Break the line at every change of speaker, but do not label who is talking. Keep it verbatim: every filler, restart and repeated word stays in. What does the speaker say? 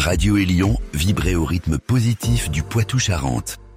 Radio Élion, vibrez au rythme positif du Poitou-Charentes.